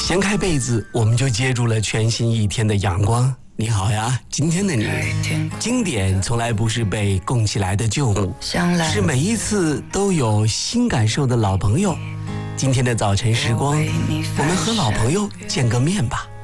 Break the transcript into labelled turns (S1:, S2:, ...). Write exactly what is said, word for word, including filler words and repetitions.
S1: 掀开被子，我们就接住了全新一天的阳光。你好呀，今天的你。经典从来不是被供起来的旧物，是每一次都有新感受的老朋友。今天的早晨时光，我们和老朋友见个面吧。